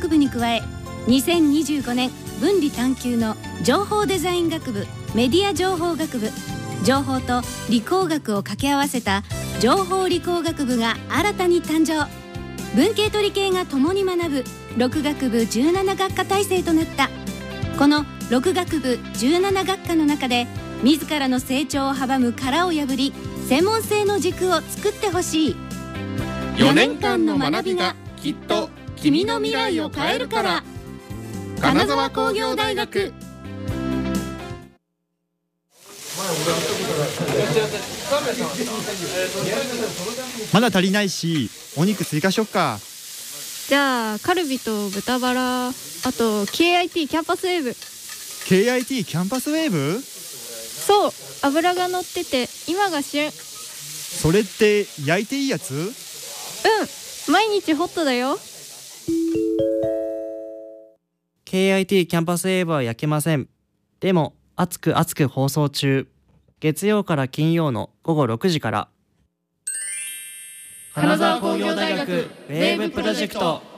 学部に加え、2025年分理探究の情報デザイン学部、メディア情報学部、情報と理工学を掛け合わせた情報理工学部が新たに誕生。文系と理系が共に学ぶ6学部17学科体制となった。この6学部17学科の中で自らの成長を阻む殻を破り、専門性の軸を作ってほしい。4年間の学びがきっと君の未来を変えるから。金沢工業大学。 まだ足りないし、お肉追加しよっか。 じゃあカルビと豚バラ、あと KIT キャンパスウェーブ。 KIT キャンパスウェーブ？ そう、油が乗ってて今が旬。 それって焼いていいやつ？ 毎日ホットだよ。 KIT キャンパスウェーブは焼けません。でも熱く放送中。月曜から金曜の午後6時から。 金沢工業大学ウェーブプロジェクト。